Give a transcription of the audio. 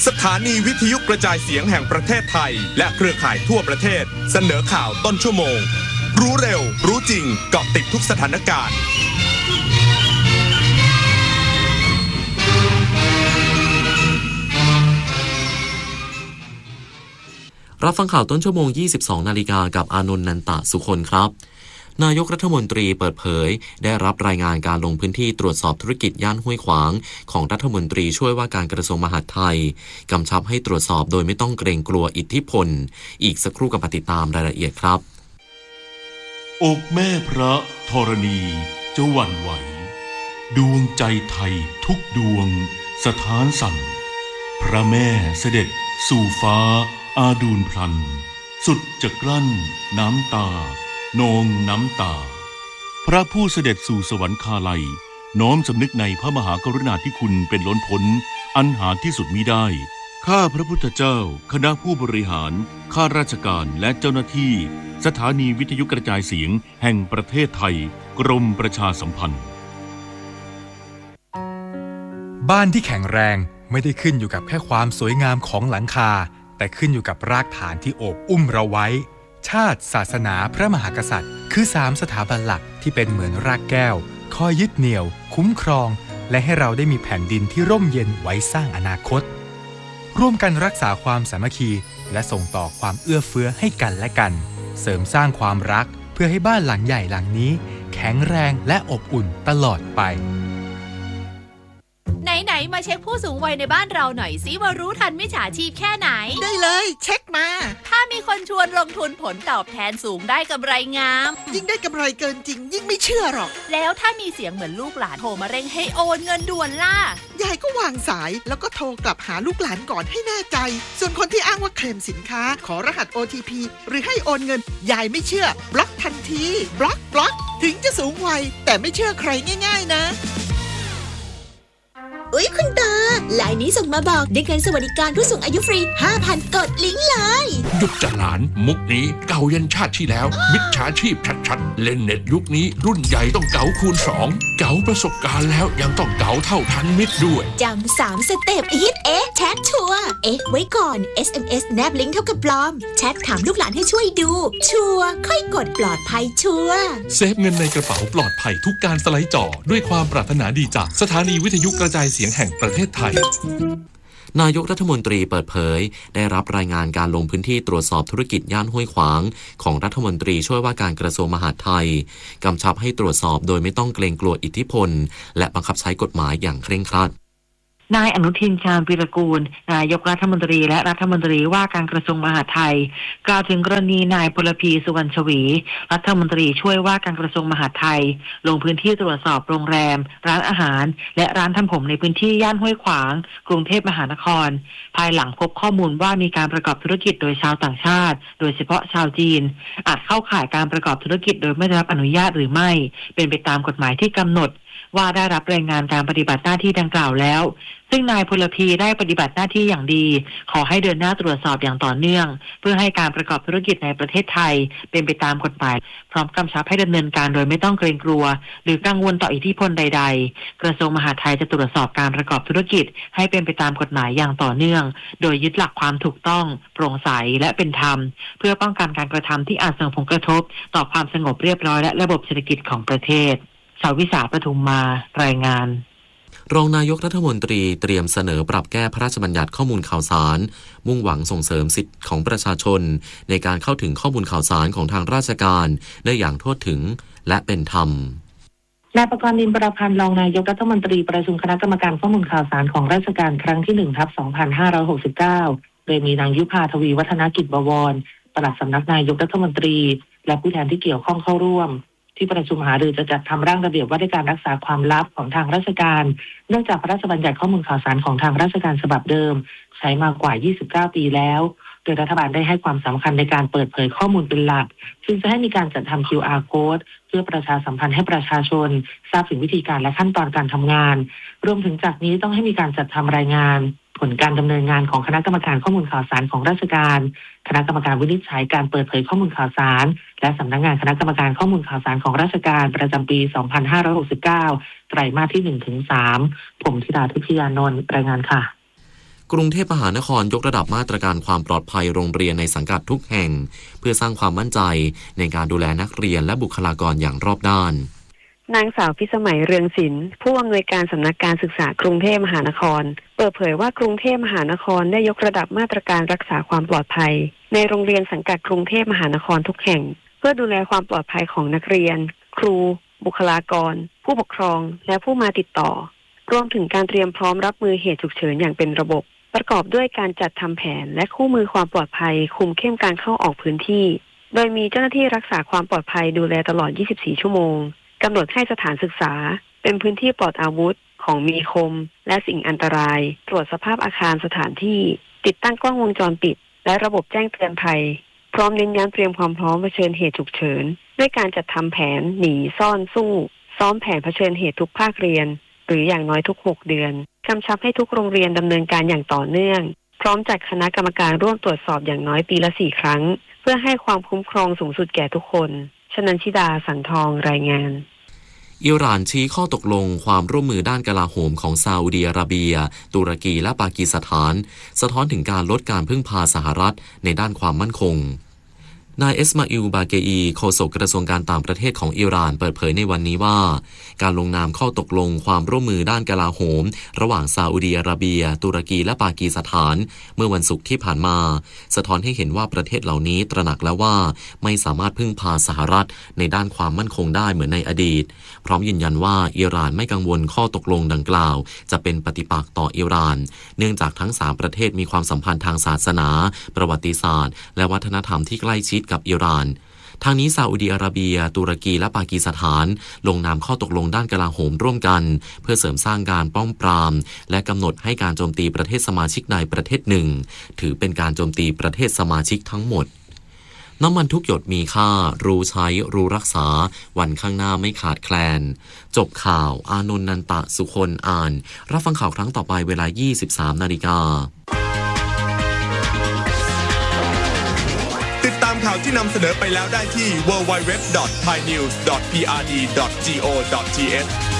สถานีวิทยุกระจายเสียงแห่งประเทศไทยและเครือข่ายทั่วประเทศเสนอข่าวต้นชั่วโมงรู้เร็วรู้จริงเกาะติดทุกสถานการณ์รับฟังข่าวต้นชั่วโมง 22 นาฬิกากับอานนท์ นันตะสุคนครับนายกรัฐมนตรีเปิดเผยได้รับรายงานการลงพื้นที่ตรวจสอบธุรกิจย่านห้วยขวางของรัฐมนตรีช่วยว่าการกระทรวงมหาดไทยกำชับให้ตรวจสอบโดยไม่ต้องเกรงกลัวอิทธิพลอีกสักครู่กับติดตามรายละเอียดครับอกแม่พระธรณีจะหวั่นไหวดวงใจไทยทุกดวงสถานสั่นพระแม่เสด็จสู่ฟ้าอาดูลพลันสุดจะกลั้นน้ำตานองน้ำตาพระผู้เสด็จสู่สวรรคาลัยน้อมสำนึกในพระมหากรุณาธิคุณเป็นล้นพ้นอันหาที่สุดมิได้ข้าพระพุทธเจ้าคณะผู้บริหารข้าราชการและเจ้าหน้าที่สถานีวิทยุกระจายเสียงแห่งประเทศไทยกรมประชาสัมพันธ์บ้านที่แข็งแรงไม่ได้ขึ้นอยู่กับแค่ความสวยงามของหลังคาแต่ขึ้นอยู่กับรากฐานที่โอบอุ้มเราไว้ชาติศาสนาพระมหากษัตริย์คือ3สถาบันหลักที่เป็นเหมือนรากแก้วคอยยึดเหนี่ยวคุ้มครองและให้เราได้มีแผ่นดินที่ร่มเย็นไว้สร้างอนาคตร่วมกันรักษาความสามัคคีและส่งต่อความเอื้อเฟื้อให้กันและกันเสริมสร้างความรักเพื่อให้บ้านหลังใหญ่หลังนี้แข็งแรงและอบอุ่นตลอดไปไหนๆมาเช็คผู้สูงวัยในบ้านเราหน่อยสิว่ารู้ทันมิจฉาชีพแค่ไหนได้เลยเช็คมาถ้ามีคนชวนลงทุนผลตอบแทนสูงได้กำไรงามยิ่งได้กำไรเกินจริงยิ่งไม่เชื่อหรอกแล้วถ้ามีเสียงเหมือนลูกหลานโทรมาเร่งให้โอนเงินด่วนล่ะยายก็วางสายแล้วก็โทรกลับหาลูกหลานก่อนให้แน่ใจส่วนคนที่อ้างว่าเคลมสินค้าขอรหัส OTP หรือให้โอนเงินยายไม่เชื่อบล็อกทันทีบล็อกถึงจะสูงวัยแต่ไม่เชื่อใครง่ายๆนะอุ๊ยคุณตาไลน์นี้ส่งมาบอกได้เงินสวัสดิการผู้สูงอายุฟรี 5,000 กดลิงก์เลยหยุดจ้ะหลานมุกนี้เก่ายันชาติที่แล้วมิจฉาชีพชัดๆเล่นเน็ตยุคนี้รุ่นใหญ่ต้องเก๋าคูณ2เก๋าประสบการณ์แล้วยังต้องเก๋าเท่าทันมิตรด้วยจำ3สเต็ปฮิตแชทชัวร์ไว้ก่อน SMS แนบลิงก์เท่ากับปลอมแชทถามลูกหลานให้ช่วยดูชัวร์ค่อยกดปลอดภัยชัวร์เซฟเงินในกระเป๋าปลอดภัยทุกการสไลด์จอด้วยความปรารถนาดีจากสถานีวิทยุกระจายเสียงแห่งประเทศไทยนายกรัฐมนตรีเปิดเผยได้รับรายงานการลงพื้นที่ตรวจสอบธุรกิจย่านห้วยขวางของรัฐมนตรีช่วยว่าการกระทรวงมหาดไทยกำชับให้ตรวจสอบโดยไม่ต้องเกรงกลัวอิทธิพลและบังคับใช้กฎหมายอย่างเคร่งครัดนายอนุทิน ชาญวีรกูลนายกรัฐมนตรีและรัฐมนตรีว่าการกระทรวงมหาดไทยกล่าวถึงกรณีนายพลพี สุวรรณชวีรัฐมนตรีช่วยว่าการกระทรวงมหาดไทยลงพื้นที่ตรวจสอบโรงแรมร้านอาหารและร้านทำผมในพื้นที่ย่านห้วยขวางกรุงเทพมหานครภายหลังพบข้อมูลว่ามีการประกอบธุรกิจโดยชาวต่างชาติโดยเฉพาะชาวจีนอาจเข้าข่ายการประกอบธุรกิจโดยไม่ได้รับอนุญาตหรือไม่เป็นไปตามกฎหมายที่กำหนดว่าได้รับรายงานการปฏิบัติหน้าที่ดังกล่าวแล้วซึ่งนายพลพีได้ปฏิบัติหน้าที่อย่างดีขอให้เดินหน้าตรวจสอบอย่างต่อเนื่องเพื่อให้การประกอบธุรกิจในประเทศไทยเป็นไปตามกฎหมายพร้อมกำชับให้ดำเนินการโดยไม่ต้องเกรงกลัวหรือกังวลต่ออิทธิพลใดๆกระทรวงมหาดไทยจะตรวจสอบการประกอบธุรกิจให้เป็นไปตามกฎหมายอย่างต่อเนื่องโดยยึดหลักความถูกต้องโปร่งใสและเป็นธรรมเพื่อป้องกันการกระทำที่อาจส่งผลกระทบต่อความสงบเรียบร้อยและระบบเศรษฐกิจของประเทศชาววิสาปทุมมารายงานรองนายกรัฐมนตรีเตรียมเสนอปรับแก้พระราชบัญญัติข้อมูลข่าวสารมุ่งหวังส่งเสริมสิทธิของประชาชนในการเข้าถึงข้อมูลข่าวสารของทางราชการได้อย่างทั่วถึงและเป็นธรรมนายประกรณ์ นินประพันธ์รองนายกรัฐมนตรีประชุมคณะกรรมการข้อมูลข่าวสารของราชการครั้งที่ 1/2569 โดยมีนางยุพาทวีวัฒนกิจบวรปลัดสำนักนายกรัฐมนตรีและผู้แทนที่เกี่ยวข้องเข้าร่วมที่ประชุมหารือจะจัดทำร่างระเบียบว่าด้วยการรักษาความลับของทางราชการเนื่องจากพระราชบัญญัติข้อมูลข่าวสารของทางราชการฉบับเดิมใช้มากว่า29ปีแล้วโดยรัฐบาลได้ให้ความสำคัญในการเปิดเผยข้อมูลเป็นหลักซึ่งจะให้มีการจัดทำ QR Code เพื่อประชาสัมพันธ์ให้ประชาชนทราบถึงวิธีการและขั้นตอนการทำงานรวมถึงจากนี้ต้องให้มีการจัดทำรายงานผลการดำเนินงานของคณะกรรมการข้อมูลข่าวสารของราชการคณะกรรมการวินิจฉัยการเปิดเผยข้อมูลข่าวสารและสำนักงานคณะกรรมการข้อมูลข่าวสารของราชการประจำปี 2569 ไตรมาสที่ 1-3 ผมธิดา ทิพยานนท์รายงานค่ะกรุงเทพมหานครยกระดับมาตรการความปลอดภัยโรงเรียนในสังกัดทุกแห่งเพื่อสร้างความมั่นใจในการดูแลนักเรียนและบุคลากรอย่างรอบด้านนางสาวพิสมัยเรืองศิลป์ผู้อำนวยการสำนักการศึกษากรุงเทพมหานครเปิดเผยว่ากรุงเทพมหานครได้ยกระดับมาตรการรักษาความปลอดภัยในโรงเรียนสังกัดกรุงเทพมหานครทุกแห่งเพื่อดูแลความปลอดภัยของนักเรียนครูบุคลากรผู้ปกครองและผู้มาติดต่อรวมถึงการเตรียมพร้อมรับมือเหตุฉุกเฉินอย่างเป็นระบบประกอบด้วยการจัดทำแผนและคู่มือความปลอดภัยคุมเข้มการเข้าออกพื้นที่โดยมีเจ้าหน้าที่รักษาความปลอดภัยดูแลตลอด 24 ชั่วโมงกำหนดให้สถานศึกษาเป็นพื้นที่ปลอดอาวุธของมีคมและสิ่งอันตรายตรวจสภาพอาคารสถานที่ติดตั้งกล้องวงจรปิดและระบบแจ้งเตือนภัยพร้อมเน้นย้ำเตรียมความพร้อมเผชิญเหตุฉุกเฉินด้วยการจัดทำแผนหนีซ่อนสู้ซ้อมแผนเผชิญเหตุทุกภาคเรียนหรืออย่างน้อยทุก6เดือนกำชับให้ทุกโรงเรียนดำเนินการอย่างต่อเนื่องพร้อมจัดคณะกรรมการร่วมตรวจสอบอย่างน้อยปีละ4ครั้งเพื่อให้ความคุ้มครองสูงสุดแก่ทุกคนชนันชิดาสังทองรายงานอิหร่านชี้ข้อตกลงความร่วมมือด้านกลาโหมของซาอุดิอาระเบียตุรกีและปากีสถานสะท้อนถึงการลดการพึ่งพาสหรัฐในด้านความมั่นคงนายเอสมาอิล บาเกอีโฆษกกระทรวงการต่างประเทศของอิหร่านเปิดเผยในวันนี้ว่าการลงนามข้อตกลงความร่วมมือด้านกลาโหมระหว่างซาอุดิอาระเบียตุรกีและปากีสถานเมื่อวันศุกร์ที่ผ่านมาสะท้อนให้เห็นว่าประเทศเหล่านี้ตระหนักแล้วว่าไม่สามารถพึ่งพาสหรัฐในด้านความมั่นคงได้เหมือนในอดีตพร้อมยืนยันว่าอิหร่านไม่กังวลข้อตกลงดังกล่าวจะเป็นปฏิปักษ์ต่ออิหร่านเนื่องจากทั้ง3ประเทศมีความสัมพันธ์ทางศาสนาประวัติศาสตร์และวัฒนธรรมที่ใกล้ชิดกับอิหร่านทางนี้ซาอุดิอาระเบียตุรกีและปากีสถานลงนามข้อตกลงด้านกลาโหมร่วมกันเพื่อเสริมสร้างการป้องปรามและกำหนดให้การโจมตีประเทศสมาชิกใดประเทศหนึ่งถือเป็นการโจมตีประเทศสมาชิกทั้งหมดน้ำมันทุกหยดมีค่ารู้ใช้รู้รักษาวันข้างหน้าไม่ขาดแคลนจบข่าวอานนท์ นันตะสุคนอ่านรับฟังข่าวครั้งต่อไปเวลา 23:00 น. ติดตามข่าวที่นำเสนอไปแล้วได้ที่ www.thainews.prd.go.th